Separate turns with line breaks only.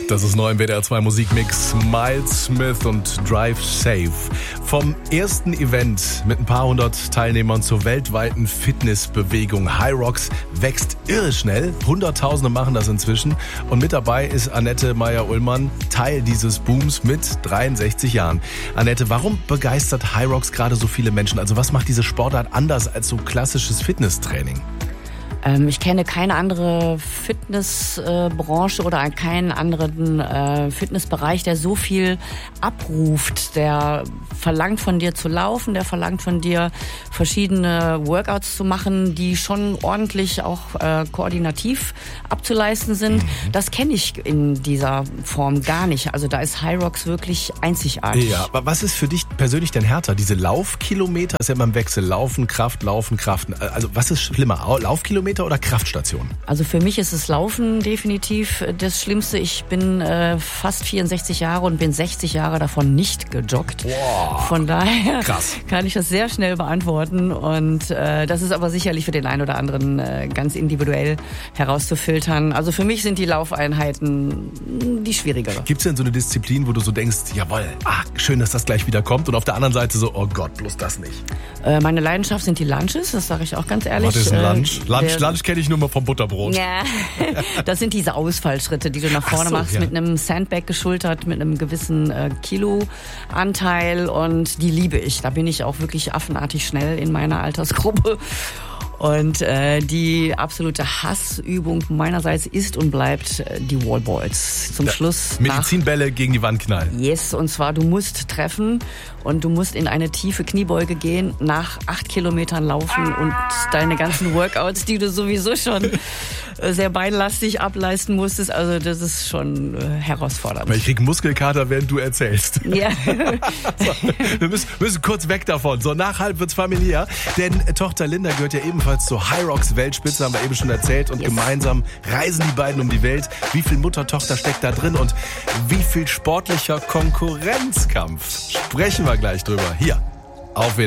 Das ist neu im WDR 2 Musikmix. Miles Smith und Drive Safe. Vom ersten Event mit ein paar hundert Teilnehmern zur weltweiten Fitnessbewegung HYROX wächst irre schnell. Hunderttausende machen das inzwischen. Und mit dabei ist Annette Meyer-Ullmann, Teil dieses Booms mit 63 Jahren. Annette, warum begeistert HYROX gerade so viele Menschen? Also was macht diese Sportart anders als so klassisches Fitnesstraining?
Ich kenne keine andere Fitnessbranche oder keinen anderen Fitnessbereich, der so viel abruft. Der verlangt von dir zu laufen, der verlangt von dir verschiedene Workouts zu machen, die schon ordentlich auch koordinativ abzuleisten sind. Das kenne ich in dieser Form gar nicht. Also da ist HYROX wirklich einzigartig.
Ja, aber was ist für dich persönlich denn härter? Diese Laufkilometer? Das ist ja immer im Wechsel. Laufen, Kraft. Also was ist schlimmer? Laufkilometer oder Kraftstation?
Also für mich ist es Laufen definitiv das Schlimmste. Ich bin fast 64 Jahre und bin 60 Jahre davon nicht gejoggt.
Wow.
Von daher
Krass.
Kann ich das sehr schnell beantworten. Und das ist aber sicherlich für den einen oder anderen ganz individuell herauszufiltern. Also für mich sind die Laufeinheiten die schwierigere.
Gibt es denn so eine Disziplin, wo du so denkst, jawohl, schön, dass das gleich wieder kommt, und auf der anderen Seite so, oh Gott, bloß das nicht?
Meine Leidenschaft sind die Lunges, das sage ich auch ganz ehrlich.
Was ist ein Lunge? Lunge kenne ich nur mal vom Butterbrot.
Ja, das sind diese Ausfallschritte, die du nach vorne machst, mit einem Sandbag geschultert, mit einem gewissen Kiloanteil, und die liebe ich. Da bin ich auch wirklich affenartig schnell in meiner Altersgruppe. Und die absolute Hassübung meinerseits ist und bleibt die Wallballs. Zum Schluss
Medizinbälle gegen die Wand knallen.
Yes, und zwar du musst treffen und du musst in eine tiefe Kniebeuge gehen, nach 8 Kilometern laufen und deine ganzen Workouts, die du sowieso schon sehr beinlastig ableisten musstest. Also das ist schon herausfordernd.
Ich krieg Muskelkater, während du erzählst.
Ja.
So, wir müssen kurz weg davon. So, nach halb wird's familiär. Denn Tochter Linda gehört ja ebenfalls zur HYROX Weltspitze, haben wir eben schon erzählt. Und gemeinsam reisen die beiden um die Welt. Wie viel Mutter-Tochter steckt da drin und wie viel sportlicher Konkurrenzkampf? Sprechen wir gleich drüber. Hier auf WDR.